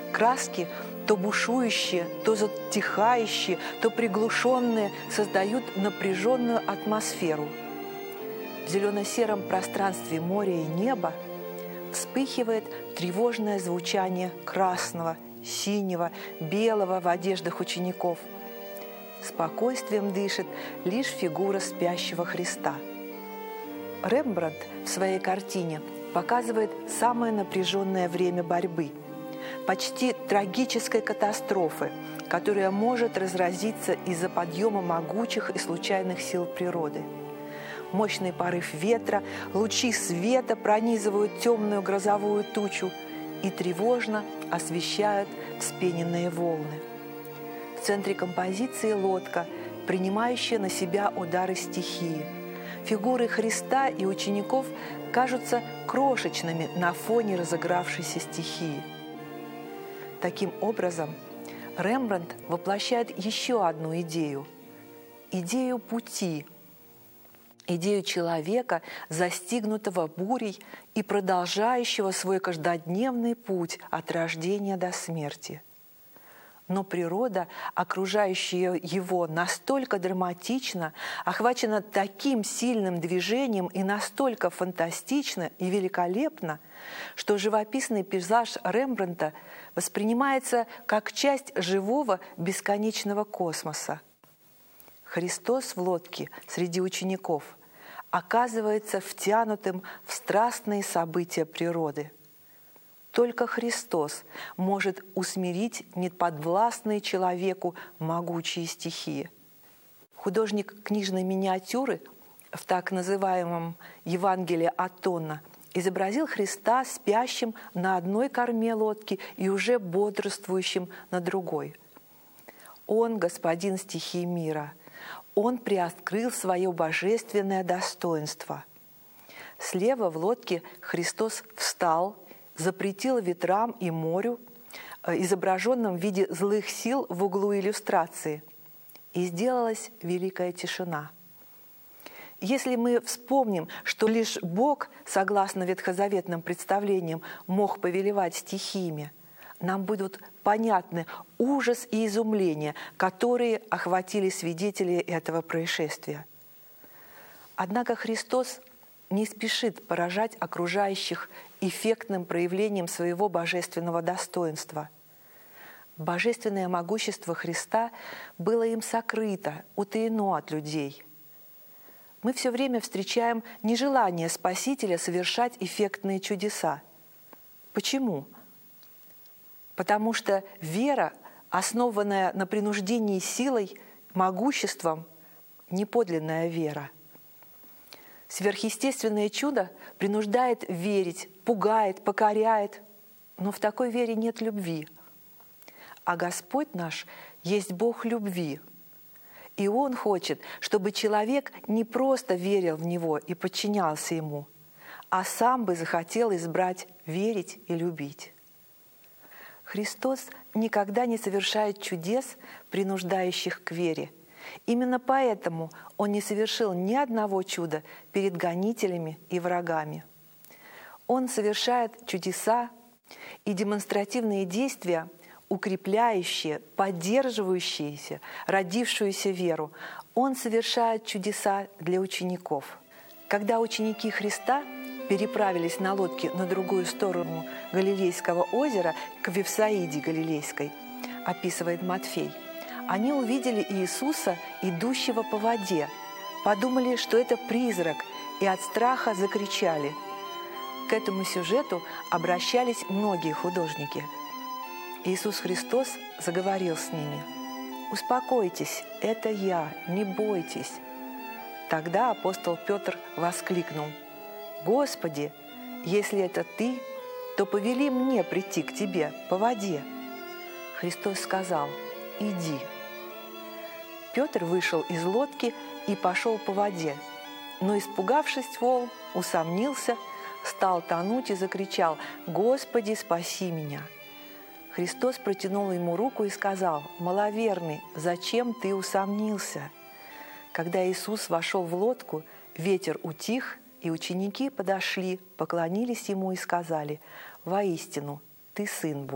Краски, то бушующие, то затихающие, то приглушенные, создают напряженную атмосферу. В зелено-сером пространстве моря и неба вспыхивает тревожное звучание красного, синего, белого в одеждах учеников. Спокойствием дышит лишь фигура спящего Христа. Рембрандт в своей картине показывает самое напряженное время борьбы, почти трагической катастрофы, которая может разразиться из-за подъема могучих и случайных сил природы. Мощный порыв ветра, лучи света пронизывают темную грозовую тучу и тревожно освещают вспененные волны. В центре композиции лодка, принимающая на себя удары стихии. Фигуры Христа и учеников кажутся крошечными на фоне разыгравшейся стихии. Таким образом, Рембрандт воплощает еще одну идею – идею пути, идею человека, застигнутого бурей и продолжающего свой каждодневный путь от рождения до смерти. Но природа, окружающая его, настолько драматична, охвачена таким сильным движением и настолько фантастична и великолепна, что живописный пейзаж Рембрандта воспринимается как часть живого бесконечного космоса. Христос в лодке среди учеников оказывается втянутым в страстные события природы. Только Христос может усмирить неподвластные человеку могучие стихии. Художник книжной миниатюры в так называемом Евангелии от Тонна изобразил Христа спящим на одной корме лодки и уже бодрствующим на другой. Он господин стихий мира. Он приоткрыл свое божественное достоинство. Слева в лодке Христос встал, запретил ветрам и морю, изображенным в виде злых сил в углу иллюстрации, и сделалась великая тишина. Если мы вспомним, что лишь Бог, согласно ветхозаветным представлениям, мог повелевать стихиями, нам будут понятны ужас и изумление, которые охватили свидетелей этого происшествия. Однако Христос не спешит поражать окружающих эффектным проявлением своего божественного достоинства. Божественное могущество Христа было им сокрыто, утаено от людей. Мы все время встречаем нежелание Спасителя совершать эффектные чудеса. Почему? Потому что вера, основанная на принуждении силой, могуществом, не подлинная вера. Сверхъестественное чудо принуждает верить, пугает, покоряет, но в такой вере нет любви. А Господь наш есть Бог любви. И Он хочет, чтобы человек не просто верил в Него и подчинялся Ему, а сам бы захотел избрать верить и любить. Христос никогда не совершает чудес, принуждающих к вере. Именно поэтому Он не совершил ни одного чуда перед гонителями и врагами. Он совершает чудеса и демонстративные действия, укрепляющие, поддерживающие родившуюся веру. Он совершает чудеса для учеников. Когда ученики Христа переправились на лодке на другую сторону Галилейского озера, к Вифсаиде Галилейской, описывает Матфей, они увидели Иисуса, идущего по воде, подумали, что это призрак, и от страха закричали. К этому сюжету обращались многие художники. Иисус Христос заговорил с ними: «Успокойтесь, это я, не бойтесь». Тогда апостол Петр воскликнул: «Господи, если это Ты, то повели мне прийти к Тебе по воде». Христос сказал: «Иди». Петр вышел из лодки и пошел по воде, но, испугавшись волн, усомнился, стал тонуть и закричал: «Господи, спаси меня!». Христос протянул ему руку и сказал: «Маловерный, зачем ты усомнился?» Когда Иисус вошел в лодку, ветер утих, и ученики подошли, поклонились Ему и сказали: «Воистину, Ты Сын Божий».